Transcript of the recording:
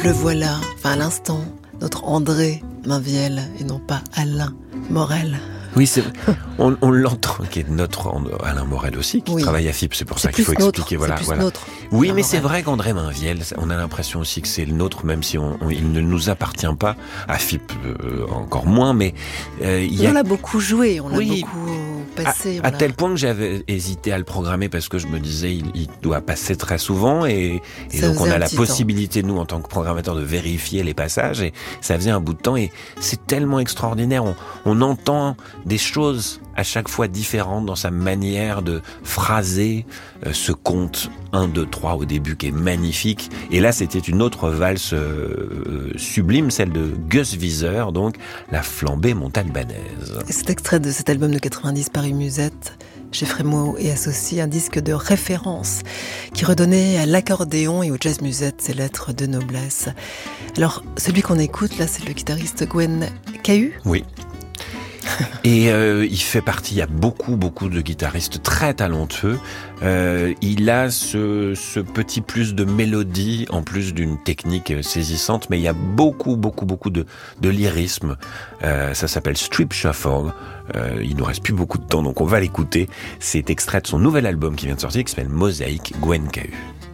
le voilà, enfin à l'instant, notre André Mainviel et non pas Alain Morel. Oui, on l'entend, qui est notre Alain Morel aussi, qui travaille à FIP, c'est pour ça qu'il faut expliquer. Voilà. Nôtre, oui, mais c'est vrai qu'André Mainviel, on a l'impression aussi que c'est le nôtre, même si il ne nous appartient pas, à FIP encore moins, mais on l'a beaucoup joué, on l'a beaucoup passé. À tel point que j'avais hésité à le programmer parce que je me disais il doit passer très souvent et donc on a la possibilité, nous, en tant que programmateurs, de vérifier les passages, et ça faisait un bout de temps, et c'est tellement extraordinaire, on entend des choses à chaque fois différentes dans sa manière de phraser ce conte 1, 2, 3 au début qui est magnifique. Et là, c'était une autre valse sublime, celle de Gus Viseur, donc La flambée montagnaise. Et cet extrait de cet album de 90 Paris Musette, chez Frémaux et Associés, un disque de référence qui redonnait à l'accordéon et au jazz musette ses lettres de noblesse. Alors, celui qu'on écoute là, c'est le guitariste Gwen Cahu. Oui. Et il fait partie, il y a beaucoup de guitaristes très talentueux. Il a ce petit plus de mélodie en plus d'une technique saisissante, mais il y a beaucoup de lyrisme. Ça s'appelle Strip Shuffle. Il nous reste plus beaucoup de temps, donc on va l'écouter. C'est extrait de son nouvel album qui vient de sortir, qui s'appelle Mosaïque, Gwen Cahu.